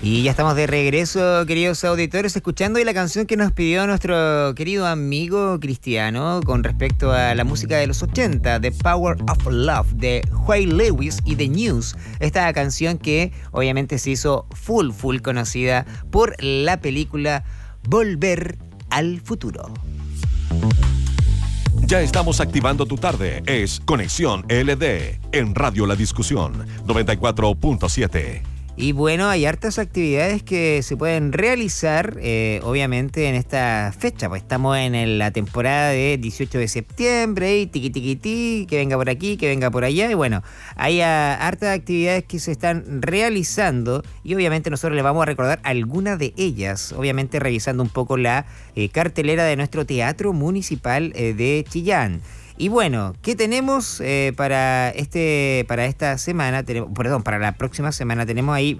Y ya estamos de regreso, queridos auditores, escuchando hoy la canción que nos pidió nuestro querido amigo Cristiano con respecto a la música de los 80, The Power of Love, de Huey Lewis y The News. Esta canción que obviamente se hizo full conocida por la película Volver al Futuro. Ya estamos activando tu tarde. Es Conexión LD en Radio La Discusión 94.7. Y bueno, hay hartas actividades que se pueden realizar, obviamente, en esta fecha. Pues estamos en la temporada de 18 de septiembre y tiqui, que venga por aquí, que venga por allá. Y bueno, hay hartas actividades que se están realizando y obviamente nosotros les vamos a recordar algunas de ellas. Obviamente revisando un poco la cartelera de nuestro Teatro Municipal de Chillán. Y bueno, ¿qué tenemos para esta semana? Para la próxima semana tenemos ahí